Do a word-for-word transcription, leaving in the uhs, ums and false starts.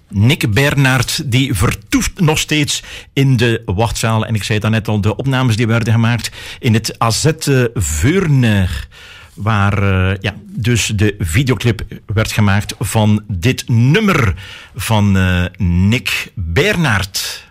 Nick Bernhard, die vertoeft nog steeds in de wachtzaal. En ik zei het net al, de opnames die werden gemaakt in het A Z Veurne, waar uh, ja, dus de videoclip werd gemaakt van dit nummer van uh, Nick Bernhard.